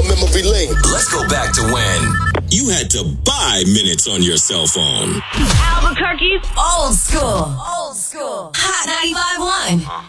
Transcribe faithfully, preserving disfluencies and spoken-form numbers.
down memory lane. Let's go back to when you had to buy minutes on your cell phone. Albuquerque's old school. Old school. Hot ninety-five point one.